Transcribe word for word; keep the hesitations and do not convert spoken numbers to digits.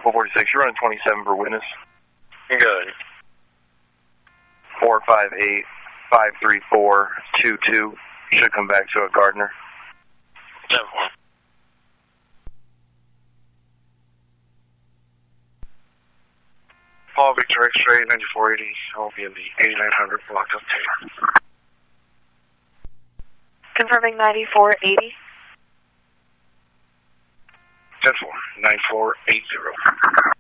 four forty-six, you're running twenty-seven for witness. Good. four five eight, five three four, two two. Should come back to a Gardner. ten four. Paul Victor X-ray, ninety-four eighty. I'll be in the eighty-nine hundred block of Taylor. Confirming ninety-four eighty. ten four, nine four eight zero.